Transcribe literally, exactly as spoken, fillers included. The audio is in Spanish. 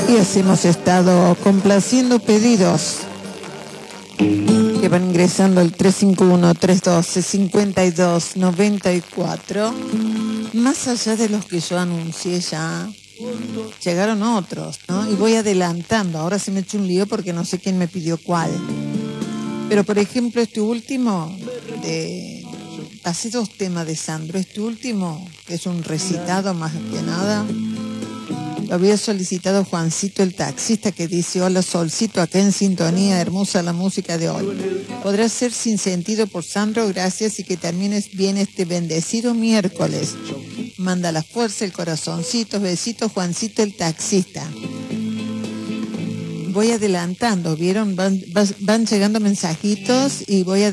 Y así hemos estado complaciendo pedidos que van ingresando al tres cinco uno, tres uno dos, cinco dos nueve cuatro. Más allá de los que yo anuncié ya, llegaron otros, ¿no? Y voy adelantando. Ahora se me echa un lío porque no sé quién me pidió cuál. Pero por ejemplo, este último, de... hace dos temas de Sandro. Este último, que es un recitado más que nada, lo había solicitado Juancito el taxista, que dice: hola Solcito, acá en sintonía, hermosa la música de hoy. Podrá ser sin sentido por Sandro, gracias, y que termines bien este bendecido miércoles. Manda la fuerza, el corazoncito, besitos, Juancito el taxista. Voy adelantando, ¿vieron? Van, van llegando mensajitos y voy a